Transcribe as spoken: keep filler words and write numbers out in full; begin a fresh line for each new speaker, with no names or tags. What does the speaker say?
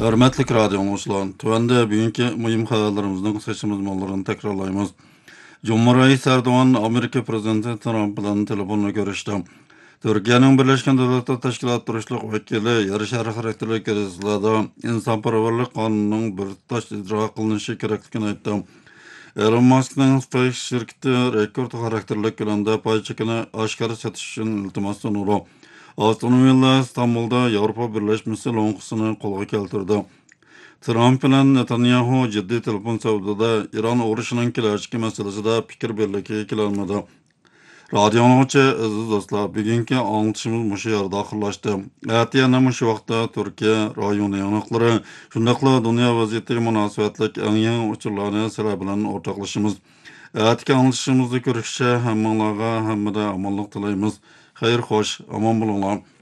Hörmetlik radio anlıcılar, tövende bugünkü mühim haberlerimizden seçimiz mallarını tekrarlayımız. Cumhurbaşkanı Erdoğan, Amerika Prezidenti Trump bilan telefonla görüştü. Türkiye'nin Birleşken Devletler Teşkilatı Turuşluk Vekili, yarı şerhi karakterli kereslada insanparvarlık kanununun bir tutaş icra kılınışı gereklikini aytdı. Elon Musk'ın SpaceX şirketi rekord karakterli külende pay çekini aşkarı satış için iltimas sunulu. Avtomobillar İstanbul'da Avrupa Birleşmesi lonkasını kolga keltirdi. Trump bilan Netanyahu ciddi telefon savdada İran uğruşunun kelajiki meselesida fikir birligi kelalmadi. Radio anlıcı aziz dostlar, bugünkü anlatışımız muşu yerda ahırlaştı. Atiya nemu şu vaqtda Türkiye rayonu yanıqları, şundaqla dünya vaziyeti münasebetlik en yeni uçurlarını sıra bilan ortaklaşımız. Atiki anlatışımızda görüşçe hemmanlarga hemmede amanlık tilayımız. Hayır, hoş, aman bulunlar.